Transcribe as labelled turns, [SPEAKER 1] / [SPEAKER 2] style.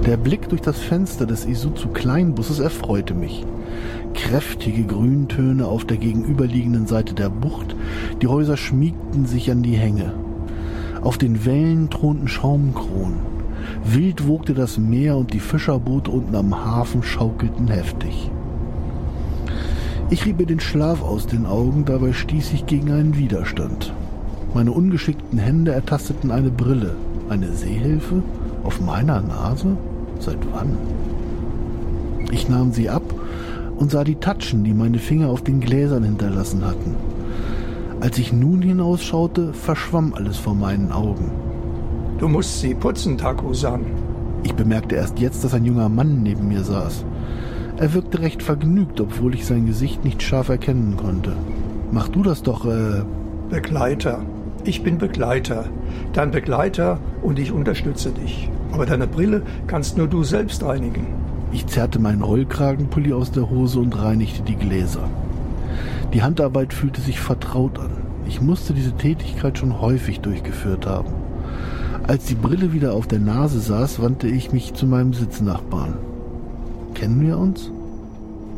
[SPEAKER 1] Der Blick durch das Fenster des Isuzu-Kleinbusses erfreute mich. Kräftige Grüntöne auf der gegenüberliegenden Seite der Bucht, die Häuser schmiegten sich an die Hänge. Auf den Wellen thronten Schaumkronen. Wild wogte das Meer und die Fischerboote unten am Hafen schaukelten heftig. Ich rieb mir den Schlaf aus den Augen, dabei stieß ich gegen einen Widerstand. Meine ungeschickten Hände ertasteten eine Brille. Eine Sehhilfe? Auf meiner Nase? Seit wann? Ich nahm sie ab und sah die Tatschen, die meine Finger auf den Gläsern hinterlassen hatten. Als ich nun hinausschaute, verschwamm alles vor meinen Augen.
[SPEAKER 2] Du musst sie putzen, Tako-san.
[SPEAKER 1] Ich bemerkte erst jetzt, dass ein junger Mann neben mir saß. Er wirkte recht vergnügt, obwohl ich sein Gesicht nicht scharf erkennen konnte. Mach du das doch,
[SPEAKER 2] Begleiter. Ich bin Begleiter. Dein Begleiter und ich unterstütze dich. Aber deine Brille kannst nur du selbst reinigen.
[SPEAKER 1] Ich zerrte meinen Rollkragenpulli aus der Hose und reinigte die Gläser. Die Handarbeit fühlte sich vertraut an. Ich musste diese Tätigkeit schon häufig durchgeführt haben. Als die Brille wieder auf der Nase saß, wandte ich mich zu meinem Sitznachbarn. Kennen wir uns?